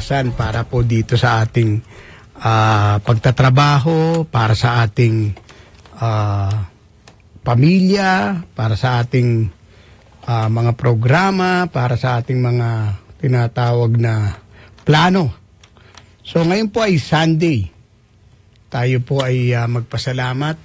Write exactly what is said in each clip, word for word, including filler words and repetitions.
kalakasan para po dito sa ating uh, pagtatrabaho, para sa ating uh, pamilya, para sa ating uh, mga programa, para sa ating mga tinatawag na plano. So ngayon po ay Sunday. Tayo po ay uh, magpasalamat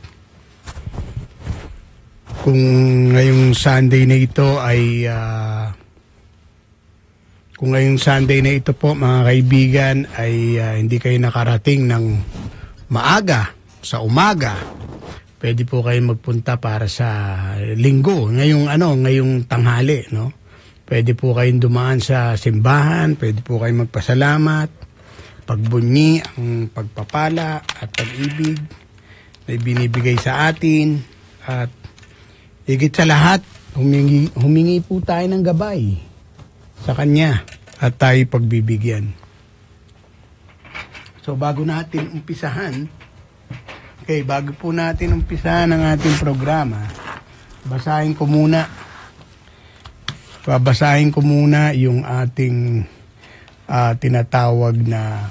kung ngayong Sunday na ito ay uh, kung ngayong Sunday na ito po mga kaibigan ay uh, hindi kayo nakarating ng maaga sa umaga, pwede po kayo magpunta para sa linggo ngayong ano ngayong tanghali, no? Pwede po kayong dumaan sa simbahan, pwede po kayong magpasalamat, pagbunyi ang pagpapala at pag-ibig na binibigay sa atin, at higit sa lahat, humingi, humingi po tayo ng gabay sa Kanya at tayo pagbibigyan. So bago natin umpisahan, okay, bago po natin umpisahan ang ating programa, basahin ko muna, babasahin ko muna yung ating uh, tinatawag na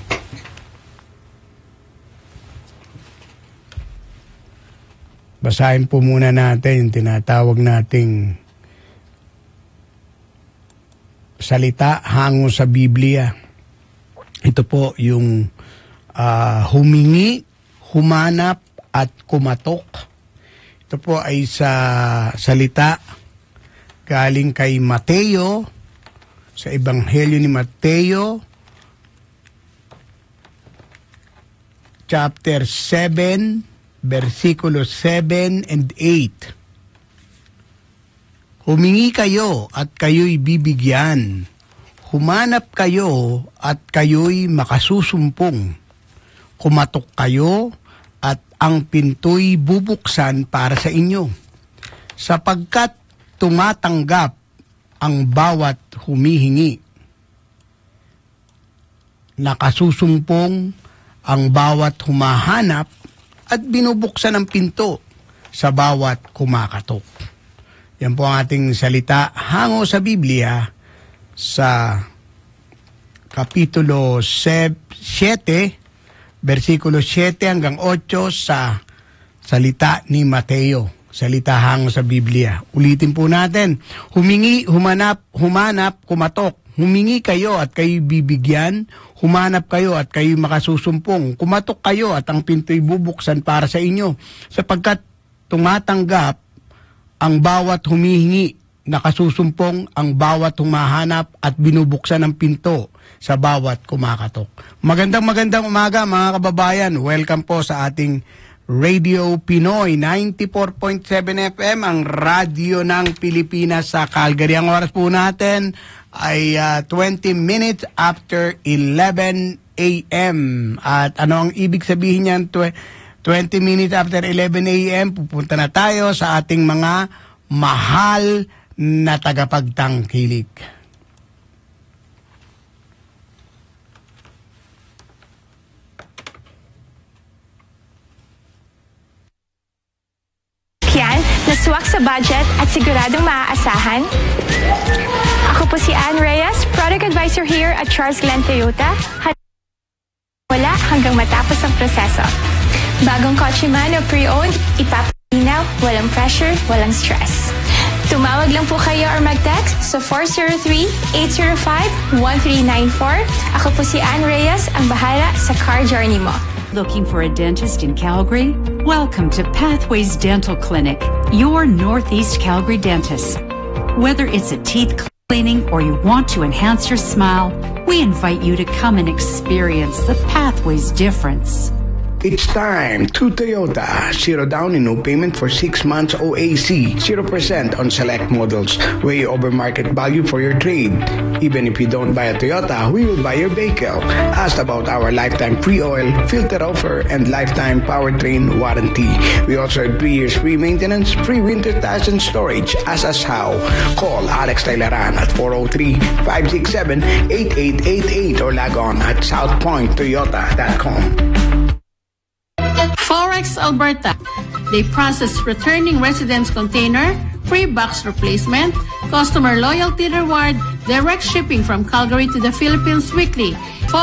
basahin po muna natin yung tinatawag nating salita hango sa Biblia. Ito po yung uh, humingi, humanap at kumatok. Ito po ay sa salita galing kay Mateo, sa Ebanghelyo ni Mateo, chapter seven, versikulo seven and eight. Humingi kayo at kayo'y bibigyan. Humanap kayo at kayo'y makasusumpong. Kumatok kayo at ang pinto'y bubuksan para sa inyo. Sapagkat tumatanggap ang bawat humihingi. Nakasusumpong ang bawat humahanap at binubuksan ang pinto sa bawat kumakatok. Yan po ang ating salita hango sa Biblia sa Kapitulo seven, versikulo seven hanggang eight sa salita ni Mateo. Salita hango sa Biblia. Ulitin po natin. Humingi, humanap, humanap, kumatok. Humingi kayo at kayo bibigyan. Humanap kayo at kayo makasusumpong. Kumatok kayo at ang pinto'y bubuksan para sa inyo. Sapagkat tumatanggap ang bawat humihingi, nakasusumpong ang bawat humahanap at binubuksan ang pinto sa bawat kumakatok. Magandang magandang umaga mga kababayan. Welcome po sa ating Radio Pinoy ninety-four point seven F M, ang radyo ng Pilipinas sa Calgary. Ang oras po natin ay uh, twenty minutes after eleven A M At ano ang ibig sabihin niyan? twenty minutes after eleven A M, pupunta na tayo sa ating mga mahal na tagapagtangkilik. Yan, naswak sa budget at siguradong maaasahan? Ako po si Ann Reyes, Product Advisor here at Charles Glenn Toyota. Wala hanggang matapos ang proseso. Bagong kotse man o pre-owned, ipapalinaw, walang pressure, walang stress. Tumawag lang po kayo or mag-text sa four zero three, eight zero five, one three nine four. Ako po si Ann Reyes, ang bahala sa car journey mo. Looking for a dentist in Calgary? Welcome to Pathways Dental Clinic, your Northeast Calgary dentist. Whether it's a teeth cleaning or you want to enhance your smile, we invite you to come and experience the Pathways difference. It's time to Toyota. Zero down and no payment for six months O A C. Zero percent on select models. Way over market value for your trade. Even if you don't buy a Toyota, we will buy your vehicle. Ask about our lifetime free oil, filter offer, and lifetime powertrain warranty. We also have three years free maintenance, free winter tires and storage. Ask us how. Call Alex Tailaran at four oh three, five six seven, eight eight eight eight or log on at south point toyota dot com. Forex Alberta. They process returning residence container, free box replacement, customer loyalty reward, direct shipping from Calgary to the Philippines weekly.